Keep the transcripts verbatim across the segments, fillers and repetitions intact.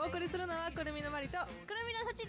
お送りするのはくるみのまりとくるみのさちです。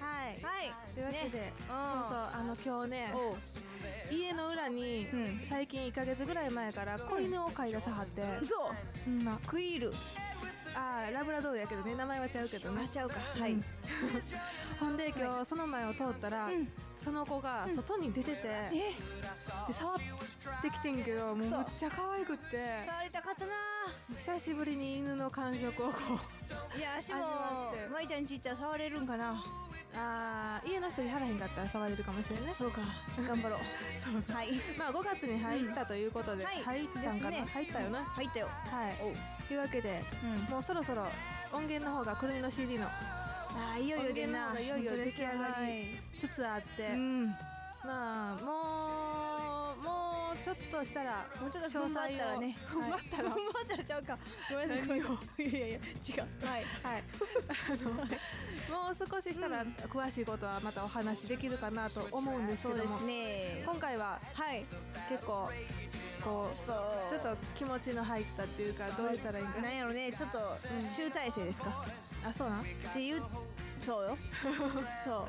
はい、 はい、 というわけで、 ね、 そうそうあの今日ね家の裏に、うん、最近いっかげつぐらい前から子犬を飼い出さはって、 うん、そう、 うん、ま、 クイール、 あーラブラドールやけどね、名前はちゃうけどね、 あちゃうか、はい、うん、 ほんで今日、はい、その前を通ったら、うん、その子が外に出てて、うん、 えで触ってきてんけどもうむっちゃ可愛くって触りたかったな。 久しぶりに犬の感触をこういや足もまいちゃんち行ったら触れるんかな。 あ家の人に払へんかったら触れるかもしれないね。 そうか、頑張ろうそうそう、はい、 まあごがつに入ったということで、うん、入ったんかな、ね、入ったよな、 入ったよ、 はいというわけで、うん、もうそろそろ音源の方がくるみの シーディー のあいよいよでな、 いよいよ出来上がりつつあって、うん、まあもうもうちょっとしたらもうちょっと詳細をね、 踏ん張ったら踏ん張ったらちゃうか、ごめんなさい、いやいや違う、はいはいあのもう少ししたら詳しいことはまたお話できるかなと思うんですけども、 そうですね、 今回は結構こうちょっと気持ちの入ったっていうか、どう言ったらいいんかな、 なんやろね、ちょっと集大成ですか、 うん、あそうなんっていうそうよそう、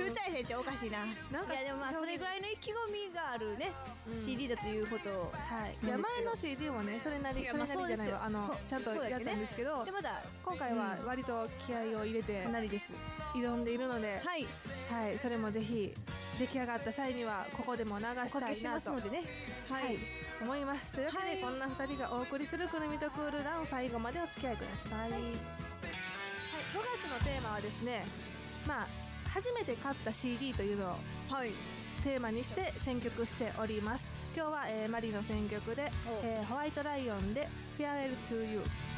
集大成っておかしいな、なんかいやでもまあそれぐらいの意気込みがあるね、うん、シーディー だということを、はい、 いや前の シーディー もねそれなりそれなりじゃないわ、あのちゃんとやったんですけど、 でまだ今回は割と気合を入れてかなりです挑んでいるので、 はい、 はい、それもぜひ出来上がった際にはここでも流したいなとのでね、はい、はい、 思います。というわけで、はい、こんなふたりがお送りするくるみとクールダウン、最後までお付き合いください。はい、ごがつのテーマはですね、まあ初めて買った シーディー というのを、はい、テーマにして選曲しております。今日は、えー、マリの選曲で、えー、ホワイトライオンで Farewell to You。